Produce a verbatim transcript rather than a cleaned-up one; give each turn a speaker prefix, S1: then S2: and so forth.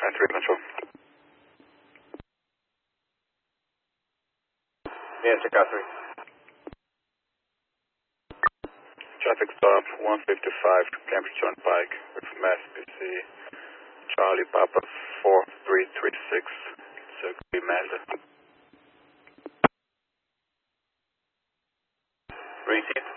S1: three control.
S2: Nancy, car three.
S1: Traffic stop one fifty-five Cambridge Turnpike with Mass B C Charlie Papa four three three six. So be Mazda.
S2: Receive.